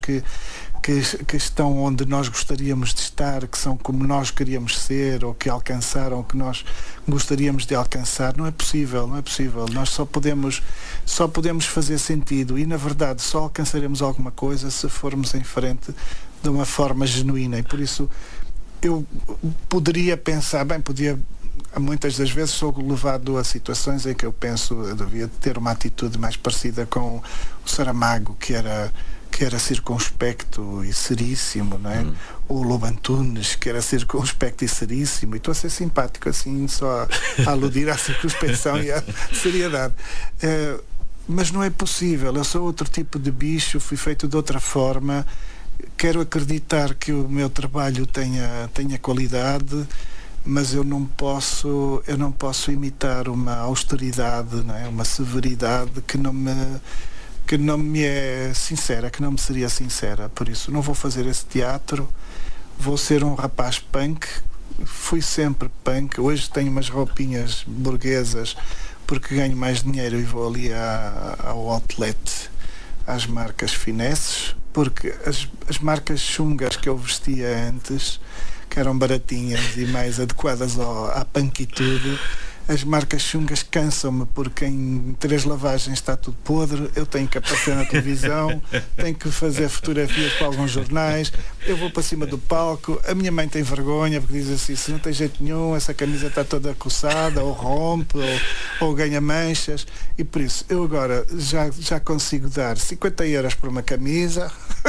que estão onde nós gostaríamos de estar, que são como nós queríamos ser, ou que alcançaram o que nós gostaríamos de alcançar. Não é possível. Nós só podemos fazer sentido e, na verdade, só alcançaremos alguma coisa se formos em frente de uma forma genuína. E por isso eu poderia pensar, muitas das vezes sou levado a situações em que eu penso eu devia ter uma atitude mais parecida com o Saramago, que era circunspecto e seríssimo, não é? O Lobo Antunes, que era circunspecto e seríssimo, e estou a ser simpático assim, só a aludir à circunspecção e à seriedade. Mas não é possível, eu sou outro tipo de bicho, fui feito de outra forma, quero acreditar que o meu trabalho tenha qualidade, mas eu não posso imitar uma austeridade, não é? Uma severidade que não me é sincera, que não me seria sincera. Por isso não vou fazer esse teatro, vou ser um rapaz punk, fui sempre punk, hoje tenho umas roupinhas burguesas porque ganho mais dinheiro e vou ali ao outlet, às marcas finesses, porque as marcas chungas que eu vestia antes, que eram baratinhas e mais adequadas à punkitude, as marcas chungas cansam-me, porque em 3 lavagens está tudo podre, eu tenho que aparecer na televisão, tenho que fazer fotografias para alguns jornais, eu vou para cima do palco, a minha mãe tem vergonha porque diz assim, se não tem jeito nenhum, essa camisa está toda coçada, ou rompe, ou ganha manchas, e por isso eu agora já consigo dar 50 euros por uma camisa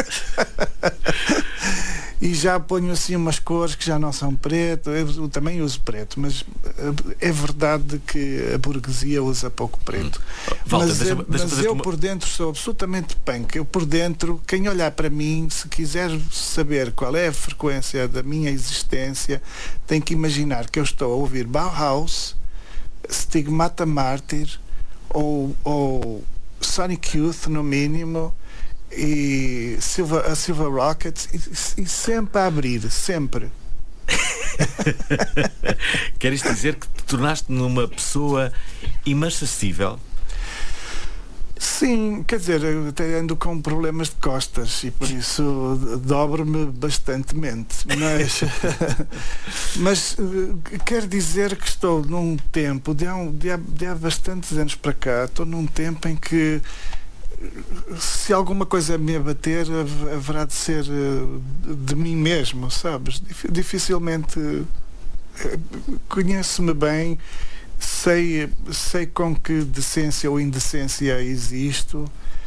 e já ponho assim umas cores que já não são preto. Eu também uso preto, mas é verdade que a burguesia usa pouco preto. Mas eu por dentro sou absolutamente punk. Eu por dentro, quem olhar para mim, se quiser saber qual é a frequência da minha existência, tem que imaginar que eu estou a ouvir Bauhaus, Stigmata Martyr ou Sonic Youth, no mínimo, e a Silver Rockets, e sempre a abrir, sempre. Queres dizer que te tornaste numa pessoa imarcessível? Sim, quer dizer, eu até ando com problemas de costas e por isso dobro-me bastantemente, mas quer dizer que estou num tempo, de há bastantes anos para cá, estou num tempo em que se alguma coisa me abater, haverá de ser de mim mesmo, sabes? Dificilmente conheço-me bem, sei com que decência ou indecência existo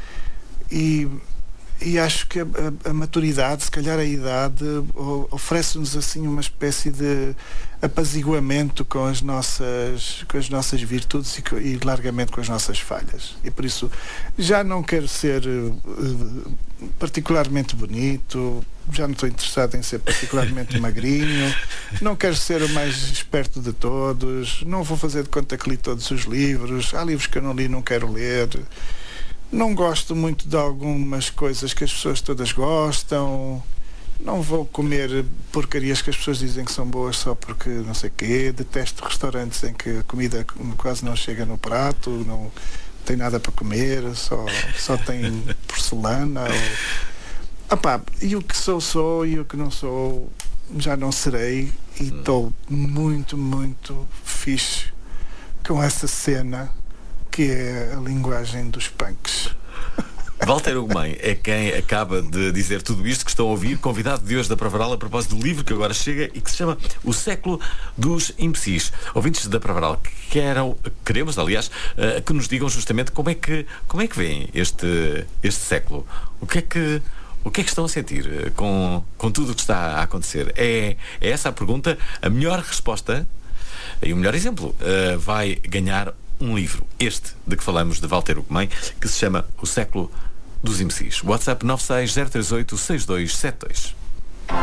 e acho que a maturidade, se calhar a idade, oferece-nos assim uma espécie de apaziguamento com as nossas virtudes e largamente com as nossas falhas. E por isso já não quero ser particularmente bonito, já não estou interessado em ser particularmente magrinho, não quero ser o mais esperto de todos, não vou fazer de conta que li todos os livros, há livros que eu não li e não quero ler. Não gosto muito de algumas coisas que as pessoas todas gostam. Não vou comer porcarias que as pessoas dizem que são boas só porque não sei o quê. Detesto restaurantes em que a comida quase não chega no prato, não tem nada para comer, só tem porcelana. E o que sou e o que não sou já não serei, e estou muito, muito fixe com essa cena que é a linguagem dos punks. Walter Ugumem é quem acaba de dizer tudo isto que estão a ouvir, convidado de hoje da Pravaral, a propósito do livro que agora chega e que se chama O Século dos Imbecis. Ouvintes da Pravaral, queremos, aliás, que nos digam justamente como é que veem este século. O que é que estão a sentir com tudo o que está a acontecer? É essa a pergunta. A melhor resposta e o melhor exemplo vai ganhar um livro, este de que falamos, de Walter Ugumem, que se chama O Século dos Imbecis. WhatsApp 960386272.